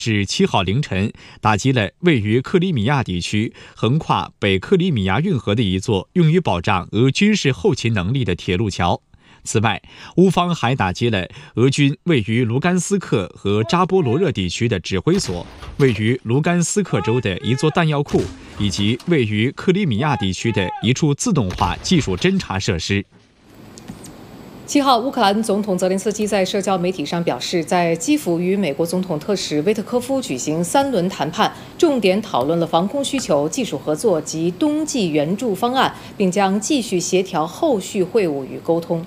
至7号凌晨，打击了位于克里米亚地区横跨北克里米亚运河的一座用于保障俄军事后勤能力的铁路桥。此外，乌方还打击了俄军位于卢甘斯克和扎波罗热地区的指挥所，位于卢甘斯克州的一座弹药库，以及位于克里米亚地区的一处自动化技术侦察设施。 7号，乌克兰总统泽连斯基在社交媒体上表示，在基辅与美国总统特使威特科夫举行3轮谈判，重点讨论了防空需求、技术合作及冬季援助方案，并将继续协调后续会晤与沟通。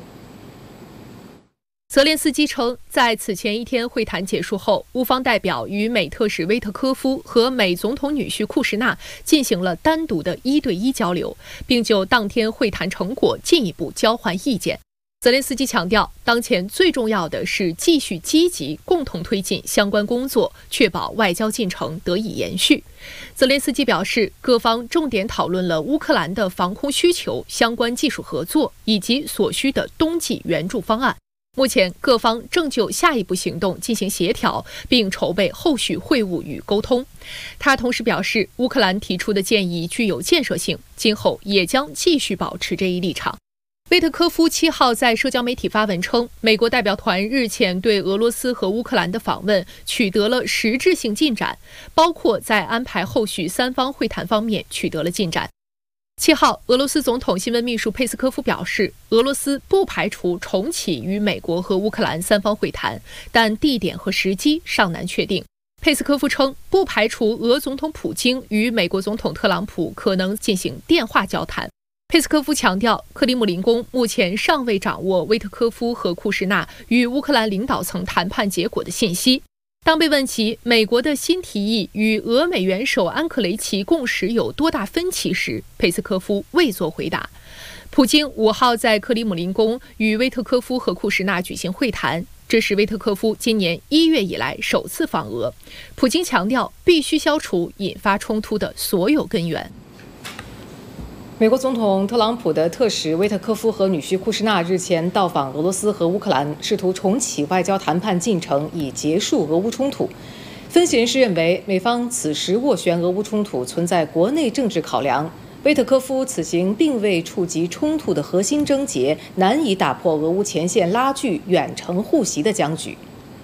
泽连斯基称，在此前一天会谈结束后，乌方代表与美特使威特科夫和美总统女婿库什纳进行了单独的1对1交流，并就当天会谈成果进一步交换意见。泽连斯基强调，当前最重要的是继续积极共同推进相关工作，确保外交进程得以延续。泽连斯基表示，各方重点讨论了乌克兰的防空需求、相关技术合作以及所需的冬季援助方案。目前，各方正就下一步行动进行协调，并筹备后续会晤与沟通。他同时表示，乌克兰提出的建议具有建设性，今后也将继续保持这一立场。威特科夫7号在社交媒体发文称，美国代表团日前对俄罗斯和乌克兰的访问取得了实质性进展，包括在安排后续3方会谈方面取得了进展。7号，俄罗斯总统新闻秘书佩斯科夫表示，俄罗斯不排除重启与美国和乌克兰3方会谈，但地点和时机尚难确定。佩斯科夫称，不排除俄总统普京与美国总统特朗普可能进行电话交谈。佩斯科夫强调，克里姆林宫目前尚未掌握威特科夫和库什纳与乌克兰领导层谈判结果的信息。当被问及美国的新提议与俄美元首安克雷奇共识有多大分歧时，佩斯科夫未作回答。普京5号在克里姆林宫与威特科夫和库什纳举行会谈，这是威特科夫今年1月以来首次访俄。普京强调，必须消除引发冲突的所有根源。 美国总统特朗普的特使威特科夫和女婿库什纳日前到访俄罗斯和乌克兰，试图重启外交谈判进程，以结束俄乌冲突。分析人士认为，美方此时斡旋俄乌冲突存在国内政治考量。威特科夫此行并未触及冲突的核心症结，难以打破俄乌前线拉锯、远程互袭的僵局。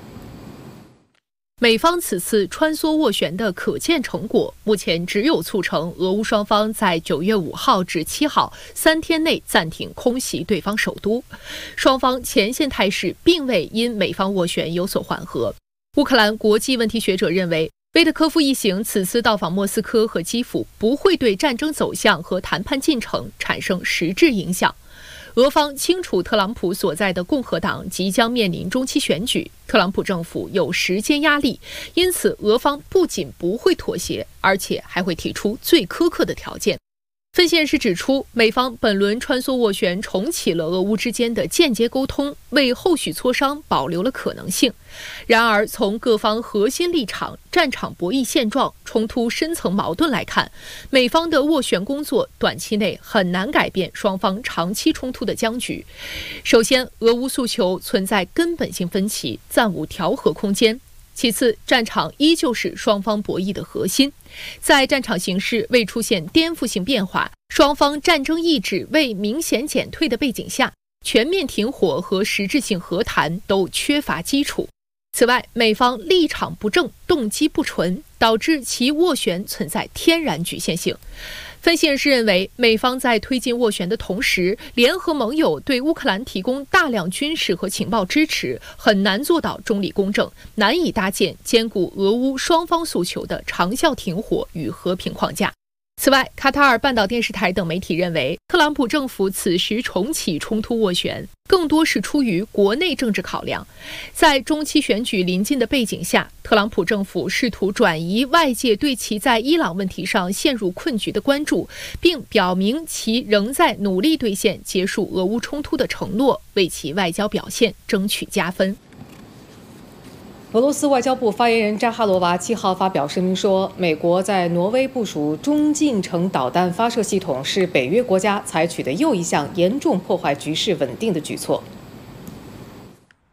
美方此次穿梭斡旋的可见成果，目前只有促成俄乌双方在9月5号至7号3天内暂停空袭对方首都。双方前线态势并未因美方斡旋有所缓和。乌克兰国际问题学者认为，威特科夫一行此次到访莫斯科和基辅，不会对战争走向和谈判进程产生实质影响。俄方清楚特朗普所在的共和党即将面临中期选举，特朗普政府有时间压力，因此俄方不仅不会妥协，而且还会提出最苛刻的条件。分析人士指出，美方本轮穿梭斡旋重启了俄乌之间的间接沟通，为后续磋商保留了可能性。然而，从各方核心立场、战场博弈现状、冲突深层矛盾来看，美方的斡旋工作短期内很难改变双方长期冲突的僵局。首先，俄乌诉求存在根本性分歧，暂无调和空间。其次，战场依旧是双方博弈的核心。在战场形势未出现颠覆性变化，双方战争意志未明显减退的背景下，全面停火和实质性和谈都缺乏基础。此外，美方立场不正，动机不纯，导致其斡旋存在天然局限性。分析人士认为，美方在推进斡旋的同时，联合盟友对乌克兰提供大量军事和情报支持，很难做到中立公正，难以搭建兼顾俄乌双方诉求的长效停火与和平框架。此外，卡塔尔半岛电视台等媒体认为，特朗普政府此时重启冲突斡旋，更多是出于国内政治考量。在中期选举临近的背景下，特朗普政府试图转移外界对其在伊朗问题上陷入困局的关注，并表明其仍在努力兑现结束俄乌冲突的承诺，为其外交表现争取加分。 俄罗斯外交部发言人扎哈罗娃7号发表声明说，美国在挪威部署中近程导弹发射系统是北约国家采取的又一项严重破坏局势稳定的举措。 7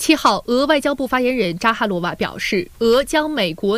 7号，俄外交部发言人扎哈罗娃表示，俄将美国